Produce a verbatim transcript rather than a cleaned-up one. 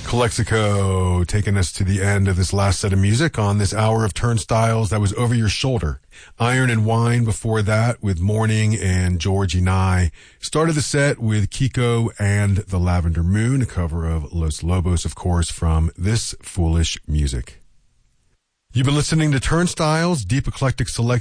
Calexico taking us to the end of this last set of music on this hour of Turnstiles. That was Over Your Shoulder. Iron and Wine before that with Morning and Georgie Nye. Started the set with Kiko and the Lavender Moon, a cover of Los Lobos, of course, from This Foolish Music. You've been listening to Turnstiles, Deep Eclectic Select